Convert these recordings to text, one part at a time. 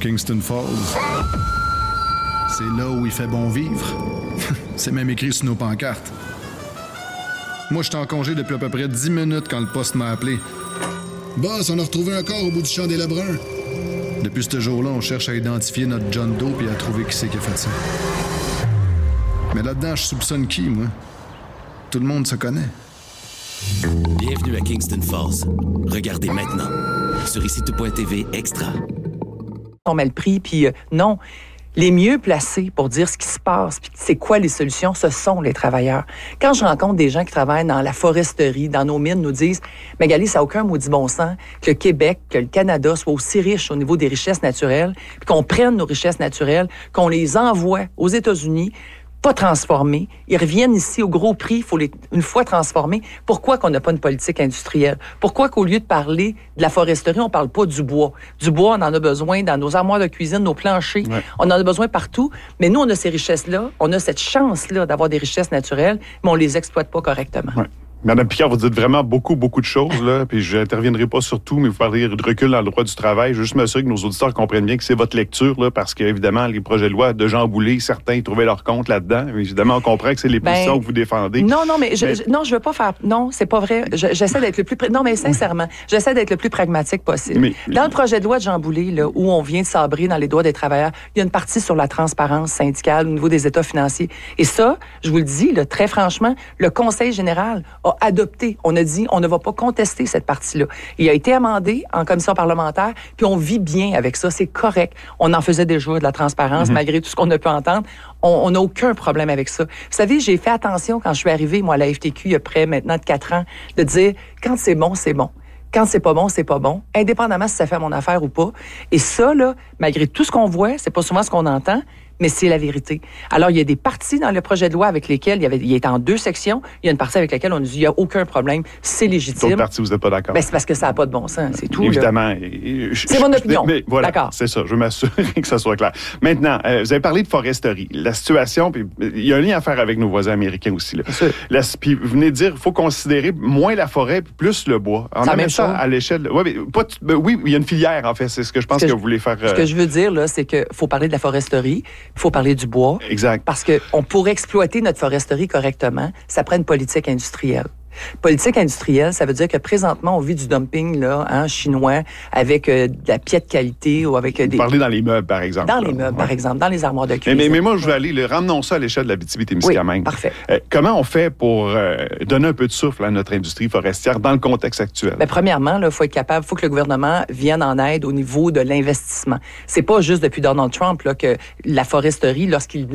Kingston Falls. C'est là où il fait bon vivre. C'est même écrit sur nos pancartes. Moi, j'étais en congé depuis à peu près 10 minutes quand le poste m'a appelé. Boss, on a retrouvé un corps au bout du champ des Lebrun. Depuis ce jour-là, on cherche à identifier notre John Doe et à trouver qui c'est qui a fait ça. Mais là-dedans, je soupçonne qui, moi? Tout le monde se connaît. Bienvenue à Kingston Falls. Regardez maintenant sur ICITO.TV Extra. On met le prix, puis non. Les mieux placés pour dire ce qui se passe, puis c'est quoi les solutions, ce sont les travailleurs. Quand je rencontre des gens qui travaillent dans la foresterie, dans nos mines, nous disent « Magali, ça n'a aucun maudit bon sens que le Québec, que le Canada soit aussi riche au niveau des richesses naturelles, puis qu'on prenne nos richesses naturelles, qu'on les envoie aux États-Unis, pas transformés. Ils reviennent ici au gros prix, il faut une fois transformés. Pourquoi qu'on n'a pas une politique industrielle? Pourquoi qu'au lieu de parler de la foresterie, on parle pas du bois? Du bois, on en a besoin dans nos armoires de cuisine, nos planchers. Ouais. On en a besoin partout. Mais nous, on a ces richesses-là, on a cette chance-là d'avoir des richesses naturelles, mais on les exploite pas correctement. Ouais. Madame Picard, vous dites vraiment beaucoup de choses, là, puis je n'interviendrai pas sur tout, mais vous parlez de recul dans le droit du travail. Je veux juste m'assurer que nos auditeurs comprennent bien que c'est votre lecture, là, parce qu'évidemment, les projets de loi de Jean Boulet, certains trouvaient leur compte là-dedans. Évidemment, on comprend que c'est les positions que vous défendez. Non, mais je veux pas faire... Non, c'est pas vrai. J'essaie d'être le plus... Non, mais sincèrement, j'essaie d'être le plus pragmatique possible. Dans le projet de loi de Jean Boulet, là, où on vient de sabrer dans les droits des travailleurs, il y a une partie sur la transparence syndicale au niveau des états financiers. Et ça, je vous le dis, là, très franchement, le Conseil général a adopté. On a dit, on ne va pas contester cette partie-là. Il a été amendé en commission parlementaire, puis on vit bien avec ça. C'est correct. On en faisait déjà de la transparence, malgré tout ce qu'on a pu entendre. On n'a aucun problème avec ça. Vous savez, j'ai fait attention quand je suis arrivée, moi, à la FTQ, il y a près maintenant de 4 ans, de dire, quand c'est bon, c'est bon. Quand c'est pas bon, c'est pas bon. Indépendamment si ça fait mon affaire ou pas. Et ça, là, malgré tout ce qu'on voit, c'est pas souvent ce qu'on entend, mais c'est la vérité. Alors, il y a des parties dans le projet de loi avec lesquelles il est en 2 sections. Il y a une partie avec laquelle on nous dit il n'y a aucun problème, c'est légitime. D'autres parties, vous n'êtes pas d'accord? C'est parce que ça n'a pas de bon sens, c'est tout. Évidemment. C'est mon opinion. Mais voilà, d'accord. C'est ça, je veux m'assurer que ça soit clair. Maintenant, vous avez parlé de foresterie. La situation, puis il y a un lien à faire avec nos voisins américains aussi. Là. Puis vous venez de dire qu'il faut considérer moins la forêt, plus le bois. En même ça à l'échelle... Oui, il y a une filière, en fait. C'est ce que je pense que vous voulez faire... Ce que je veux dire, là, c'est qu'il faut parler de la foresterie, il faut parler du bois. Exact. Parce qu'on pourrait exploiter notre foresterie correctement, ça prend une politique industrielle. Politique industrielle, ça veut dire que présentement, on vit du dumping là, chinois avec de la pièce de qualité ou avec des... Vous parlez dans les meubles, par exemple. Dans les meubles, par exemple, dans les armoires de cuisine. Mais moi, je veux aller, ramenons ça à l'échelle de la Abitibi-Témiscamingue. Oui, parfait. Comment on fait pour donner un peu de souffle à notre industrie forestière dans le contexte actuel? Bien, premièrement, il faut être capable, il faut que le gouvernement vienne en aide au niveau de l'investissement. C'est pas juste depuis Donald Trump là, que la foresterie, lorsqu'ils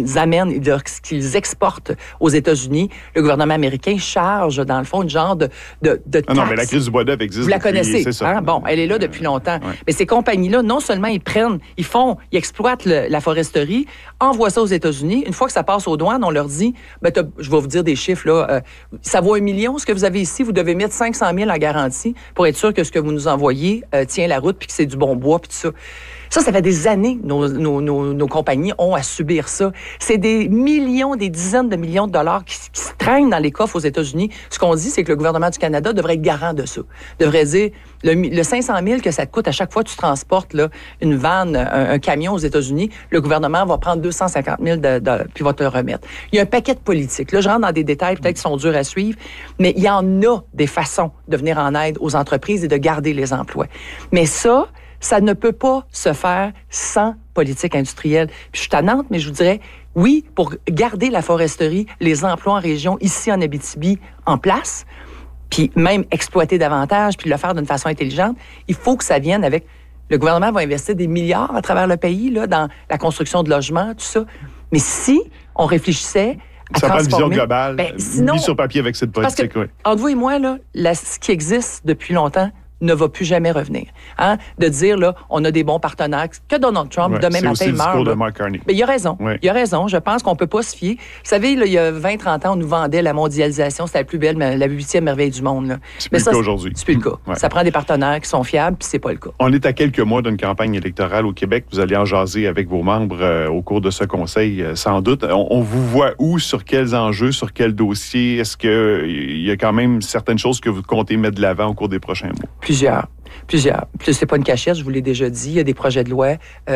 exportent aux États-Unis, le gouvernement américain charge, dans le fond, une genre de taxe. Non, mais la crise du bois d'œuvre existe. Vous la connaissez. C'est ça. Hein? Bon, elle est là depuis longtemps. Ouais. Mais ces compagnies-là, non seulement ils exploitent la foresterie, envoient ça aux États-Unis. Une fois que ça passe aux douanes, on leur dit, je vais vous dire des chiffres, là, ça vaut 1 million, ce que vous avez ici, vous devez mettre 500 000 en garantie pour être sûr que ce que vous nous envoyez tient la route puis que c'est du bon bois puis tout ça. Ça fait des années que nos compagnies ont à subir ça. C'est des millions, des dizaines de millions de dollars qui se traînent dans les coffres aux États-Unis. Ce qu'on dit, c'est que le gouvernement du Canada devrait être garant de ça. Devrait dire, le 500 000 que ça te coûte à chaque fois que tu transportes là, une vanne, un camion aux États-Unis, le gouvernement va prendre 250 000 puis va te le remettre. Il y a un paquet de politiques. Là, je rentre dans des détails peut-être qui sont durs à suivre, mais il y en a des façons de venir en aide aux entreprises et de garder les emplois. Mais ça ne peut pas se faire sans politique industrielle. Puis je suis tannante, mais je vous dirais, oui, pour garder la foresterie, les emplois en région, ici en Abitibi, en place, puis même exploiter davantage, puis le faire d'une façon intelligente, il faut que ça vienne avec... Le gouvernement va investir des milliards à travers le pays, là, dans la construction de logements, tout ça. Mais si on réfléchissait à ça prend une transformer... vision globale, sinon, mise sur papier avec cette politique. Parce que, entre vous et moi, là, ce qui existe depuis longtemps, ne va plus jamais revenir. De dire, là, on a des bons partenaires, que Donald Trump, demain matin, il meurt. C'est aussi le discours de Mark Carney. Mais il a raison. Oui. Il a raison. Je pense qu'on ne peut pas se fier. Vous savez, là, il y a 20-30 ans, on nous vendait la mondialisation. C'était la plus belle, la 8e merveille du monde. Là. C'est plus le cas aujourd'hui. C'est plus le cas. Ouais. Ça prend des partenaires qui sont fiables, puis c'est pas le cas. On est à quelques mois d'une campagne électorale au Québec. Vous allez en jaser avec vos membres au cours de ce conseil, sans doute. On vous voit où, sur quels enjeux, sur quels dossiers? Est-ce qu'il y a quand même certaines choses que vous comptez mettre de l'avant au cours des prochains mois? Plusieurs. C'est pas une cachette, je vous l'ai déjà dit. Il y a des projets de loi